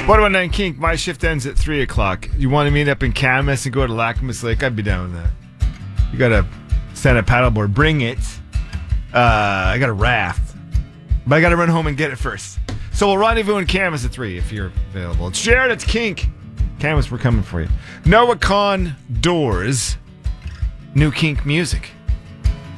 What about 9 Kink? My shift ends at 3 o'clock. You want to meet up in Camas and go to Lacamas Lake? I'd be down with that. You got to send a paddleboard. Bring it. I got a raft. But I got to run home and get it first. So we'll rendezvous in Camas at 3 if you're available. It's Jared, it's Kink. Camas, we're coming for you. Noah Kahn Doors. New Kink music.